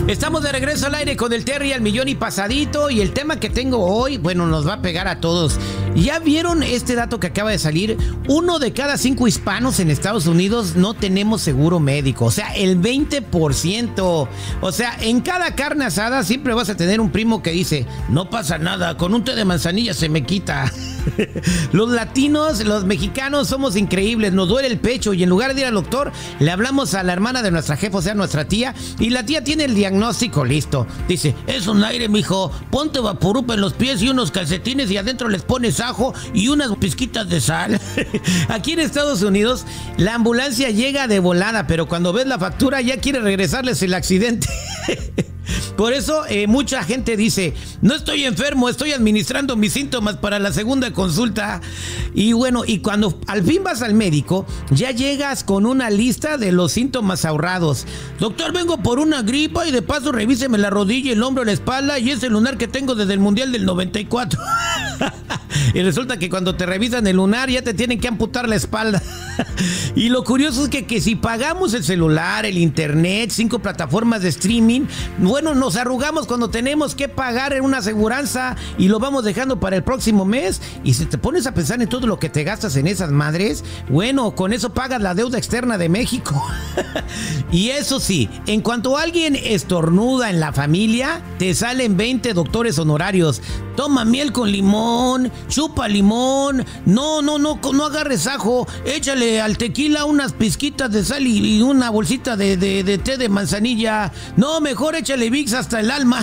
Estamos de regreso al aire con el Terry al millón y pasadito, y el tema que tengo hoy, bueno, nos va a pegar a todos. ¿Ya vieron este dato que acaba de salir? 1 de cada 5 hispanos en Estados Unidos no tenemos seguro médico, o sea, el 20%. O sea, en cada carne asada siempre vas a tener un primo que dice, no pasa nada, con un té de manzanilla se me quita. Los latinos, los mexicanos somos increíbles, nos duele el pecho y en lugar de ir al doctor, le hablamos a la hermana de nuestra jefa, o sea, nuestra tía, y la tía tiene el diagnóstico listo. Dice, es un aire, mijo, ponte vaporup en los pies y unos calcetines y adentro les pones ajo y unas pizquitas de sal. Aquí en Estados Unidos, la ambulancia llega de volada, pero cuando ves la factura ya quiere regresarles el accidente. Por eso mucha gente dice, no estoy enfermo, estoy administrando mis síntomas para la segunda consulta. Y bueno, y cuando al fin vas al médico, ya llegas con una lista de los síntomas ahorrados. Doctor, vengo por una gripa y de paso revíseme la rodilla, el hombro, la espalda y ese lunar que tengo desde el Mundial del 94. Y resulta que cuando te revisan el lunar ya te tienen que amputar la espalda. Y lo curioso es que si pagamos el celular, el internet, 5 plataformas de streaming, bueno, nos arrugamos cuando tenemos que pagar en una aseguranza y lo vamos dejando para el próximo mes. Y si te pones a pensar en todo lo que te gastas en esas madres, bueno, con eso pagas la deuda externa de México. Y eso sí, en cuanto alguien estornuda en la familia, te salen 20 doctores honorarios. Toma miel con limón, chupa limón, no agarres ajo, échale al tequila unas pizquitas de sal y una bolsita de té de manzanilla. No, mejor échale Vicks hasta el alma.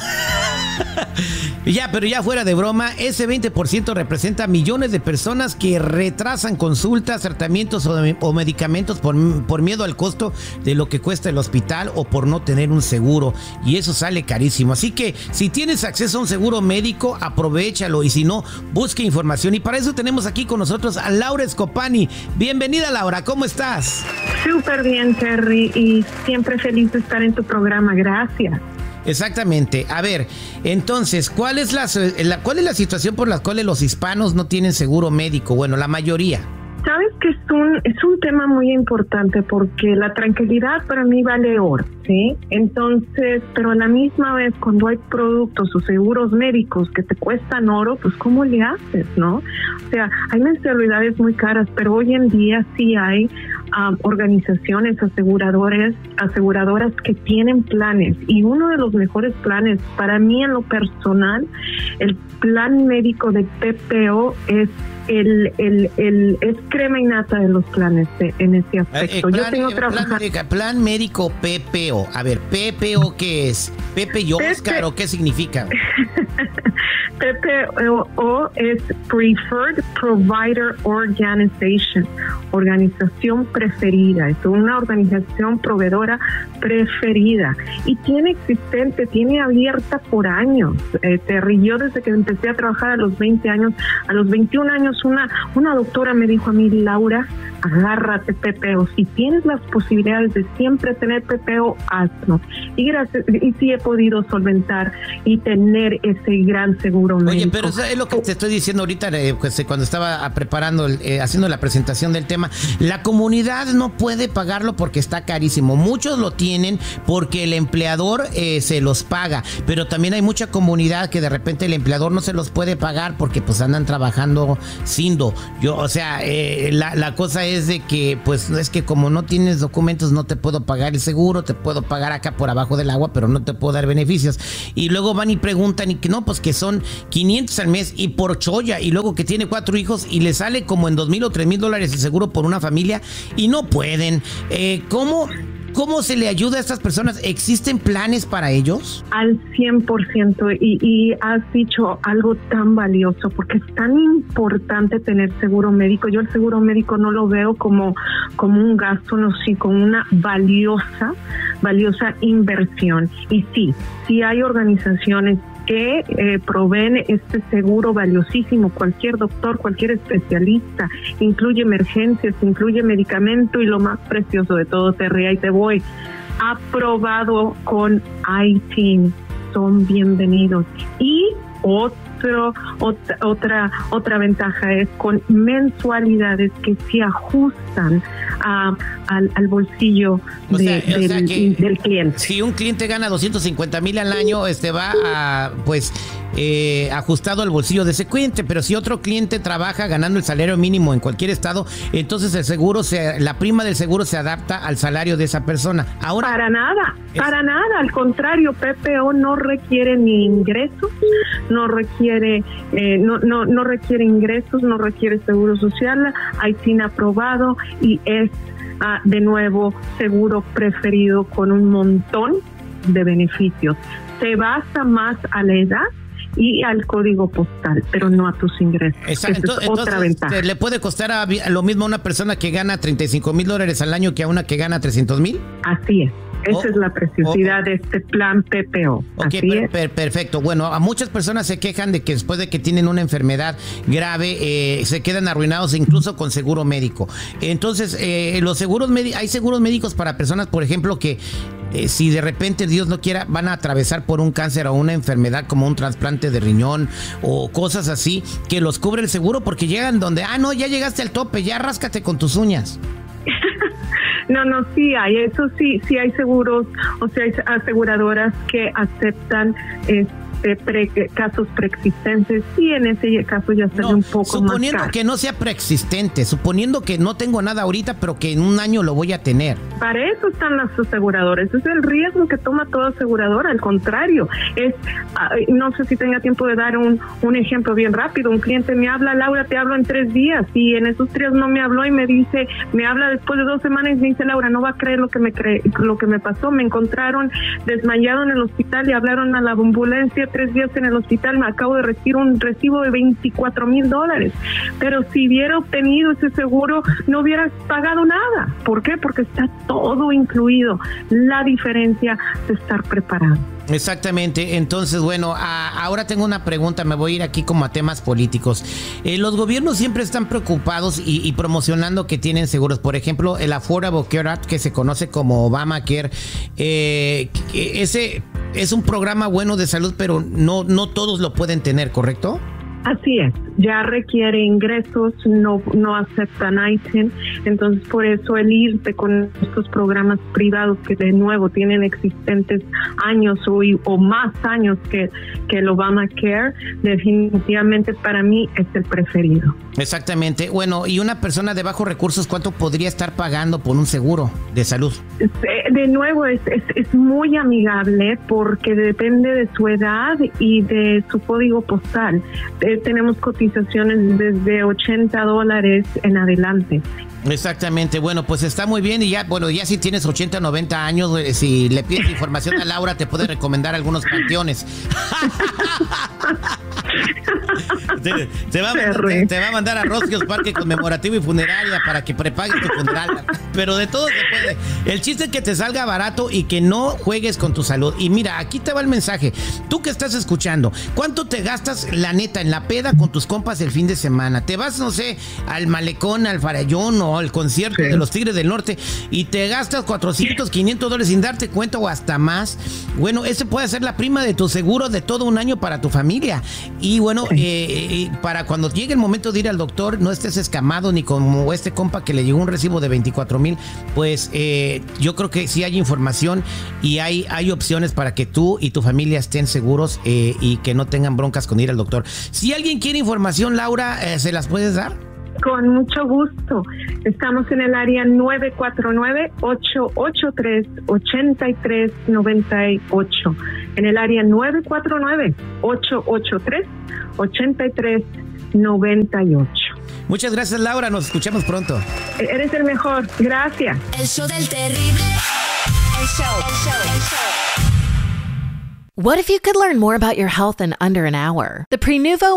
Ya, pero ya fuera de broma, ese 20% representa millones de personas que retrasan consultas, tratamientos o medicamentos por miedo al costo de lo que cuesta el hospital o por no tener un seguro. Y eso sale carísimo. Así que si tienes acceso a un seguro médico, aprovéchalo. Y si no, busque información. Y para eso tenemos aquí con nosotros a Laura Escopani. Bienvenida, Laura. ¿Cómo estás? Súper bien, Terry. Y siempre feliz de estar en tu programa. Gracias. Exactamente. A ver, entonces, ¿cuál es la situación por la cual los hispanos no tienen seguro médico? Bueno, la mayoría. Sabes que es un tema muy importante porque la tranquilidad para mí vale oro, ¿sí? Entonces, pero a la misma vez cuando hay productos o seguros médicos que te cuestan oro, pues ¿cómo le haces, no? O sea, hay mensualidades muy caras, pero hoy en día sí hay organizaciones aseguradoras que tienen planes, y uno de los mejores planes para mí en lo personal, el plan médico de PPO es es crema innata de los planes en ese aspecto. Yo tengo plan médico PPO. A ver, ¿PPO qué es? ¿Pepe y Oscar o qué significa? PPO es Preferred Provider Organization, organización preferida. Es una organización proveedora preferida y tiene abierta por años. Yo desde que empecé a trabajar a los 20 años, a los 21 años, una doctora me dijo a mí, Laura, agárrate PPO. Si tienes las posibilidades de siempre tener PPO, hazlo. Y sí he podido solventar y tener ese gran seguro médico. Oye, pero es lo que te estoy diciendo ahorita, cuando estaba preparando, haciendo la presentación del tema. La comunidad no puede pagarlo porque está carísimo. Muchos lo tienen porque el empleador se los paga, pero también hay mucha comunidad que de repente el empleador no se los puede pagar porque pues andan trabajando sindo. La cosa es de que pues es que como no tienes documentos no te puedo pagar el seguro, te puedo pagar acá por abajo del agua, pero no te puedo dar beneficios. Y luego van y preguntan y que no, pues que son 500 al mes y por cholla, y luego que tiene 4 hijos y le sale como en $2,000 o $3,000 el seguro por una familia y no pueden. ¿Cómo se le ayuda a estas personas? ¿Existen planes para ellos? Al 100%, y has dicho algo tan valioso, porque es tan importante tener seguro médico. Yo el seguro médico no lo veo como un gasto, no, sí, como una valiosa inversión. Y sí hay organizaciones que proveen este seguro valiosísimo. Cualquier doctor, cualquier especialista, incluye emergencias, incluye medicamento y lo más precioso de todo, Terry, ahí te voy, aprobado con ITIN. Son bienvenidos. Y otra ventaja es con mensualidades que se ajustan al bolsillo del cliente. Si un cliente gana 250,000 al año, va a, ajustado al bolsillo de ese cliente, pero si otro cliente trabaja ganando el salario mínimo en cualquier estado, entonces el seguro la prima del seguro se adapta al salario de esa persona. Ahora, para nada, al contrario, PPO no requiere ni ingresos, no requiere ingresos, no requiere seguro social, ITIN aprobado y es de nuevo seguro preferido con un montón de beneficios. Se basa más a la edad y al código postal, pero no a tus ingresos. Entonces, otra ventaja. ¿Le puede costar lo mismo a una persona que gana $35,000 al año que a una que gana 300,000? Así es. Esa es la preciosidad de este plan PPO. Perfecto. Bueno, a muchas personas se quejan de que después de que tienen una enfermedad grave, se quedan arruinados incluso con seguro médico. Entonces, hay seguros médicos para personas, por ejemplo, que si de repente, Dios no quiera, van a atravesar por un cáncer o una enfermedad como un trasplante de riñón o cosas así, que los cubre el seguro porque llegan donde, no, ya llegaste al tope, ya ráscate con tus uñas. No, sí hay, eso sí hay seguros, o sea, hay aseguradoras que aceptan casos preexistentes, y en ese caso ya sale un poco más caro. Suponiendo que no sea preexistente, suponiendo que no tengo nada ahorita, pero que en un año lo voy a tener. Para eso están las aseguradoras, ese es el riesgo que toma toda aseguradora, al contrario, no sé si tenga tiempo de dar un ejemplo bien rápido. Un cliente me habla, Laura, te hablo en 3 días, y en esos 3 no me habló y me habla después de 2 semanas y me dice, Laura, no va a creer lo que me pasó, me encontraron desmayado en el hospital y hablaron a la ambulancia, 3 días en el hospital, me acabo de recibir un recibo de $24,000, pero si hubiera obtenido ese seguro no hubiera pagado nada. ¿Por qué? Porque está todo incluido. La diferencia de estar preparado. Exactamente. Entonces, bueno, ahora tengo una pregunta, me voy a ir aquí como a temas políticos. Los gobiernos siempre están preocupados y promocionando que tienen seguros. Por ejemplo, el Affordable Care Act, que se conoce como Obamacare, ese es un programa bueno de salud, pero no todos lo pueden tener, ¿correcto? Así es, ya requiere ingresos, no aceptan ITIN, entonces por eso el irte con estos programas privados que de nuevo tienen existentes años o más años que el Obamacare, definitivamente para mí es el preferido. Exactamente. Bueno, y una persona de bajos recursos, ¿cuánto podría estar pagando por un seguro de salud? De nuevo, es muy amigable porque depende de su edad y de su código postal. Tenemos cotizaciones desde $80 en adelante. Exactamente, bueno, pues está muy bien y ya si tienes 80 o 90 años, si le pides información a Laura, te puede recomendar algunos panteones. Te va a mandar a Rosquios Parque Conmemorativo y Funeraria para que prepagues tu funeral. Pero de todo se puede. El chiste es que te salga barato y que no juegues con tu salud. Y mira, aquí te va el mensaje. Tú que estás escuchando, ¿cuánto te gastas, la neta, en la peda con tus compas el fin de semana? Te vas, no sé, al malecón, al farallón o al concierto de los Tigres del Norte y te gastas $400, $500 sin darte cuenta o hasta más. Bueno, ese puede ser la prima de tu seguro de todo un año para tu familia. Y bueno, para cuando llegue el momento de ir al doctor, no estés escamado ni como este compa que le llegó un recibo de $24,000. Pues yo creo que sí hay información y hay opciones para que tú y tu familia estén seguros y que no tengan broncas con ir al doctor. Si alguien quiere información, Laura, ¿se las puedes dar? Con mucho gusto. Estamos en el área 949-883-8398. En el área 949-883-8398. Muchas gracias, Laura. Nos escuchamos pronto. Eres el mejor. Gracias. El show del terrible. El show. What if you could learn more about your health in under an hour? The Prenuvo